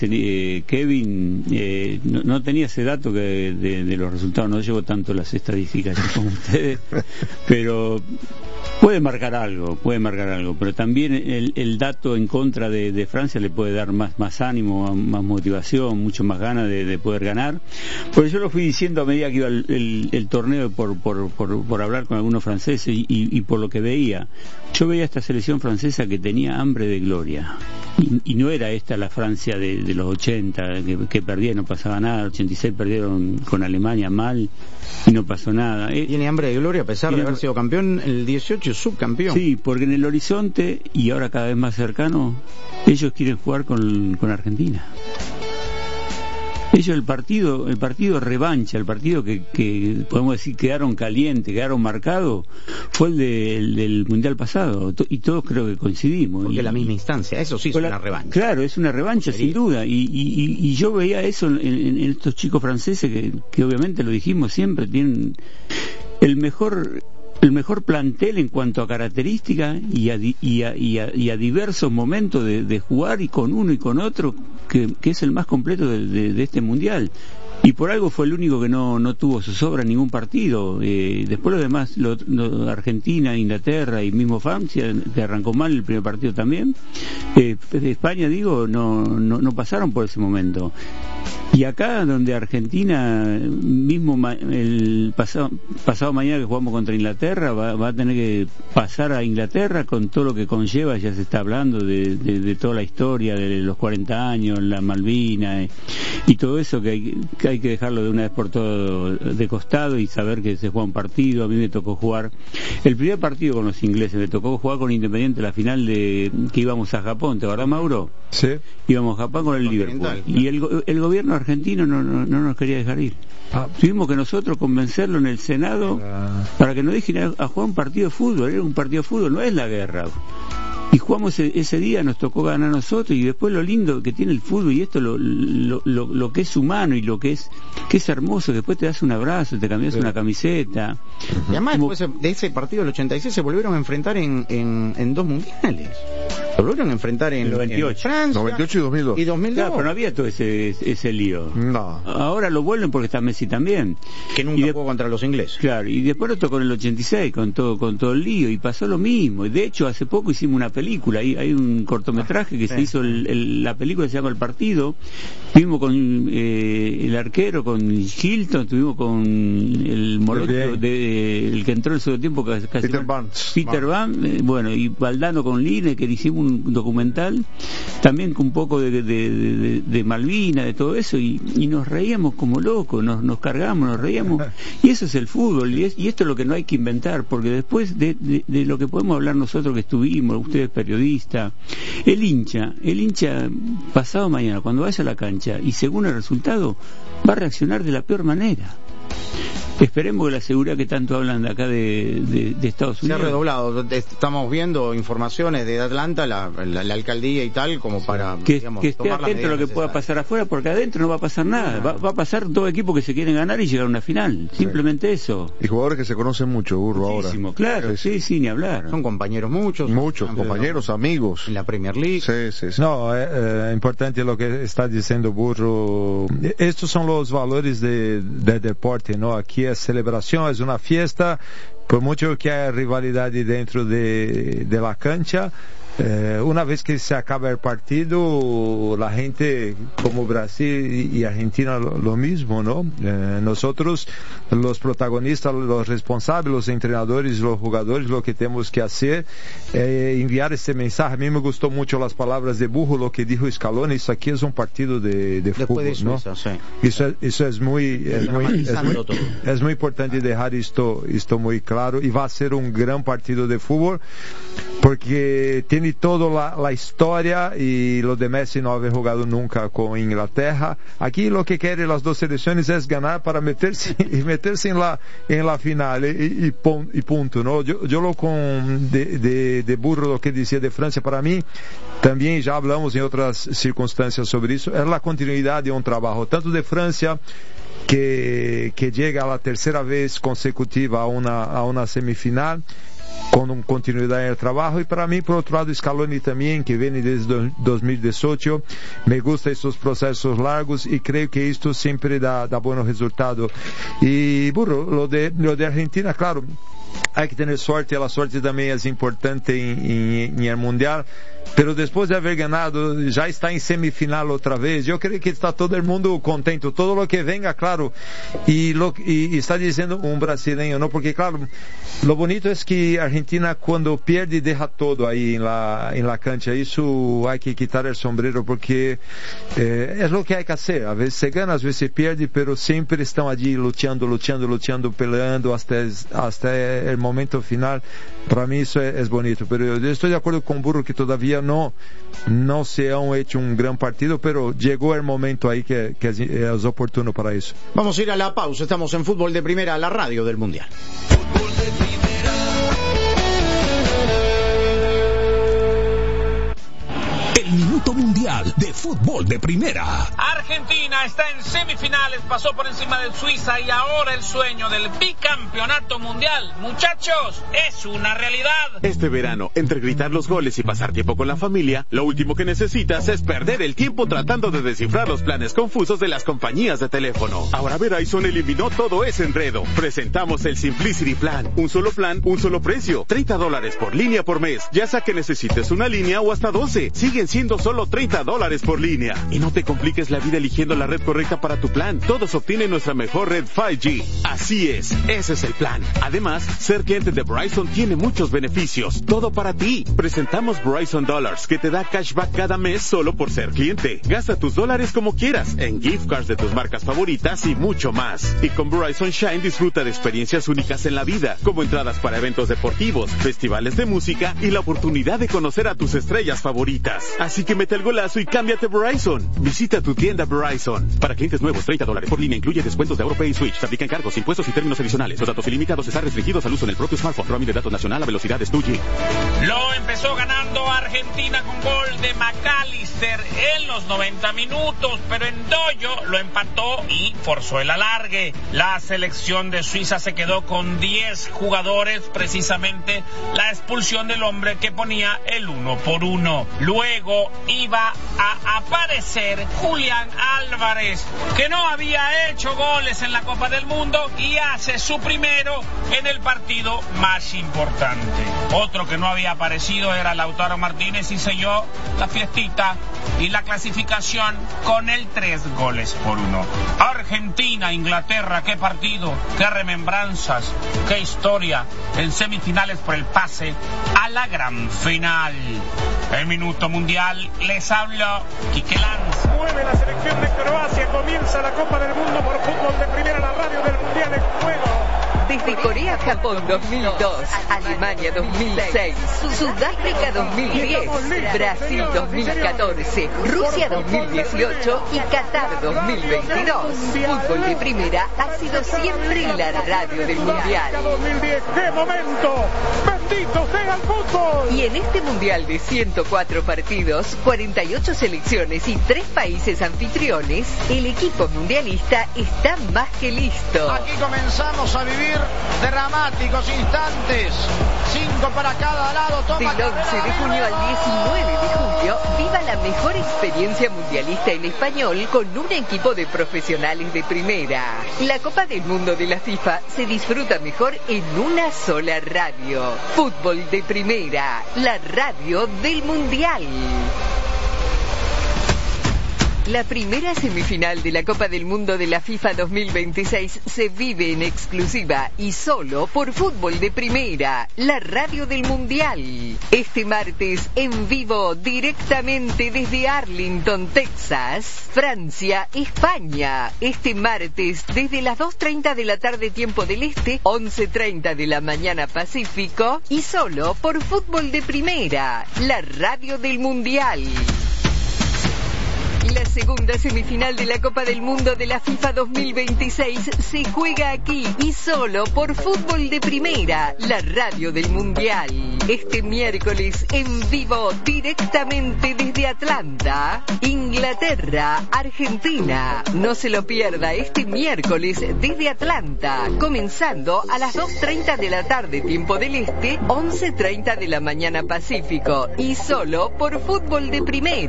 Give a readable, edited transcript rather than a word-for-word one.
Kevin no tenía ese dato de los resultados, no llevo tanto las estadísticas como ustedes, pero puede marcar algo, pero también el dato en contra de Francia le puede dar más ánimo, más motivación, mucho más ganas de poder ganar. Porque yo lo fui diciendo a medida que iba el torneo por hablar con algunos franceses y por lo que veía. Yo veía esta selección francesa que tenía hambre de gloria. Y no era esta la Francia de los 80, que perdía y no pasaba nada. El 86 perdieron con Alemania mal y no pasó nada. Tiene hambre de gloria a pesar de haber sido campeón, el 18 subcampeón. Sí, porque en el horizonte, y ahora cada vez más cercano, ellos quieren jugar con Argentina. Ellos el partido revancha, el partido que podemos decir quedaron calientes, quedaron marcados, fue el del Mundial pasado, y todos creo que coincidimos. Porque la misma instancia, eso sí es una revancha. Claro, es una revancha sin duda, y yo veía eso en estos chicos franceses que obviamente lo dijimos siempre, tienen el mejor plantel en cuanto a características y a diversos momentos de jugar, y con uno y con otro, que es el más completo de este mundial. Y por algo fue el único que no tuvo zozobra en ningún partido. Después los demás, Argentina, Inglaterra y mismo Francia, que arrancó mal el primer partido también, España, digo, no pasaron por ese momento. Y acá donde Argentina mismo el pasado mañana que jugamos contra Inglaterra va a tener que pasar a Inglaterra con todo lo que conlleva. Ya se está hablando de toda la historia de los 40 años, la Malvinas y todo eso, que hay que dejarlo de una vez por todo de costado y saber que se juega un partido. A mí me tocó jugar el primer partido con los ingleses, me tocó jugar con Independiente la final que íbamos a Japón, ¿te acordás, Mauro? Sí. Íbamos a Japón con el Liverpool, y el gobierno argentino no nos quería dejar ir. Tuvimos que nosotros convencerlo en el Senado para que nos dejen a jugar un partido de fútbol. Era un partido de fútbol, no es la guerra. Y jugamos ese día, nos tocó ganar a nosotros, y después lo lindo que tiene el fútbol, y esto lo que es humano y lo que es hermoso, después te das un abrazo, te cambias una camiseta. Y además después de ese partido del 86 se volvieron a enfrentar en dos mundiales. Se volvieron a enfrentar en 98. En Francia. 98 y 2002. Y 2002. Claro, pero no había todo ese lío. No. Ahora lo vuelven porque está Messi también. Que nunca jugó contra los ingleses. Claro, y después lo tocó en el 86 con todo el lío, y pasó lo mismo. De hecho, hace poco hicimos una película, hay un cortometraje que se hizo, la película se llama El Partido. Estuvimos con el arquero, con Hilton, estuvimos con el morocho, el que entró en el segundo tiempo, Peter Van, bueno, y Valdano con Line, que hicimos un documental también con un poco de Malvinas, de todo eso, y nos reíamos como locos, nos cargamos, nos reíamos, y eso es el fútbol, y esto es lo que no hay que inventar, porque después de lo que podemos hablar nosotros que estuvimos, ustedes periodistas, el hincha pasado mañana cuando vaya a la cancha y según el resultado va a reaccionar de la peor manera. Esperemos que la seguridad que tanto hablan de acá de Estados Unidos se ha redoblado. Estamos viendo informaciones de Atlanta, la alcaldía y tal, como para que esté atento a lo que pueda pasar afuera, porque adentro no va a pasar nada. Va a pasar dos equipos que se quieren ganar y llegar a una final. Simplemente eso. Y jugadores que se conocen mucho, Burro, muchísimo, ahora. Claro, sí, ni hablar. Son compañeros muchos compañeros, amigos. En la Premier League. Sí. No, es importante lo que está diciendo Burro. Estos son los valores de deporte, ¿no? Aquí es celebración, es una fiesta, por mucho que haya rivalidad dentro de la cancha. Una vez que se acaba el partido, la gente, como Brasil y Argentina, lo mismo, ¿no? Nosotros, los protagonistas, los responsables, los entrenadores, los jugadores, lo que tenemos que hacer es enviar este mensaje. A mí me gustó mucho las palabras de Burro, lo que dijo Scaloni: eso aquí es un partido de fútbol, de Suiza, ¿no? sí. Eso es muy importante dejar esto muy claro, y va a ser un gran partido de fútbol, porque tiene toda la historia, y lo de Messi no haber jugado nunca con Inglaterra. Aquí lo que quieren las dos selecciones es ganar para meterse en la final y punto, ¿no? Yo lo de Burro, lo que decía de Francia, para mí también ya hablamos en otras circunstancias sobre eso, es la continuidad de un trabajo, tanto de Francia, que llega a la tercera vez consecutiva a una semifinal, con continuidad en el trabajo. Y para mí, por otro lado, Scaloni también, que viene desde 2018, me gusta estos procesos largos y creo que esto siempre da buenos resultados. Y Burro, lo de Argentina, claro, hay que tener suerte, la suerte también es importante en el Mundial, pero después de haber ganado, ya está en semifinal otra vez. Yo creo que está todo el mundo contento, todo lo que venga, claro, y está diciendo un brasileño, ¿no? Porque claro, lo bonito es que Argentina cuando pierde deja todo ahí en la cancha. Eso hay que quitar el sombrero, porque es lo que hay que hacer. A veces se gana, a veces se pierde, pero siempre están allí luchando, peleando hasta el momento final. Para mí eso es bonito, pero yo estoy de acuerdo con Burro que todavía no se han hecho un gran partido, pero llegó el momento ahí que es oportuno para eso. Vamos a ir a la pausa, estamos en Fútbol de Primera, la radio del Mundial. Fútbol de Primera. El minuto mundial de fútbol de primera. Argentina está en semifinales, pasó por encima de Suiza y ahora el sueño del bicampeonato mundial, muchachos, es una realidad. Este verano, entre gritar los goles y pasar tiempo con la familia, lo último que necesitas es perder el tiempo tratando de descifrar los planes confusos de las compañías de teléfono. Ahora Verizon eliminó todo ese enredo. Presentamos el Simplicity Plan. Un solo plan, un solo precio. $30 por línea por mes. Ya sea que necesites una línea o hasta 12. Siguen siendo solo $30 por línea. Y no te compliques la vida eligiendo la red correcta para tu plan. Todos obtienen nuestra mejor red 5G. Así es, ese es el plan. Además, ser cliente de Verizon tiene muchos beneficios. Todo para ti. Presentamos Verizon Dollars, que te da cashback cada mes solo por ser cliente. Gasta tus dólares como quieras, en gift cards de tus marcas favoritas y mucho más. Y con Verizon Shine disfruta de experiencias únicas en la vida, como entradas para eventos deportivos, festivales de música y la oportunidad de conocer a tus estrellas favoritas. Así que mete el golazo y cámbiate a Verizon. Visita tu tienda Verizon. Para clientes nuevos, $30 por línea, incluye descuentos de AuroPay y Switch. Se aplican cargos, impuestos y términos adicionales. Los datos ilimitados están restringidos al uso en el propio smartphone. Roaming de datos nacional a velocidades 2G. Lo empezó ganando Argentina con gol de McAllister en los 90 minutos, pero en Doyo lo empató y forzó el alargue. La selección de Suiza se quedó con 10 jugadores, precisamente la expulsión del hombre que ponía el 1-1. Luego iba a aparecer Julián Álvarez, que no había hecho goles en la Copa del Mundo y hace su primero en el partido más importante. Otro que no había aparecido era Lautaro Martínez y selló la fiestita y la clasificación con el 3-1. Argentina, Inglaterra, qué partido, qué remembranzas, qué historia en semifinales por el pase a la gran final. El minuto mundial les habló Quique Lanz. Mueve la selección de Croacia, comienza la Copa del Mundo por Fútbol de Primera, la radio del Mundial en juego. Desde Corea-Japón 2002, Alemania 2006, Sudáfrica 2010, Brasil 2014, Rusia 2018 y Qatar 2022. Fútbol de Primera ha sido siempre la radio del Mundial. 2010, ¡qué momento! ¡Bendito sea el fútbol! Y en este Mundial de 104 partidos, 48 selecciones y 3 países anfitriones, el equipo mundialista está más que listo. Aquí comenzamos a vivir dramáticos instantes, 5 para cada lado. Toma del 11 de junio al 19 de julio, viva la mejor experiencia mundialista en español con un equipo de profesionales de primera. La Copa del Mundo de la FIFA se disfruta mejor en una sola radio. Fútbol de Primera, la radio del Mundial. La primera semifinal de la Copa del Mundo de la FIFA 2026 se vive en exclusiva y solo por Fútbol de Primera, la radio del Mundial. Este martes en vivo directamente desde Arlington, Texas, Francia, España. Este martes desde las 2:30 de la tarde tiempo del Este, 11:30 de la mañana Pacífico y solo por Fútbol de Primera, la radio del Mundial. La segunda semifinal de la Copa del Mundo de la FIFA 2026 se juega aquí y solo por Fútbol de Primera, la radio del Mundial. Este miércoles en vivo directamente desde Atlanta, Inglaterra, Argentina. No se lo pierda este miércoles desde Atlanta, comenzando a las 2:30 de la tarde tiempo del Este, 11:30 de la mañana Pacífico y solo por Fútbol de Primera.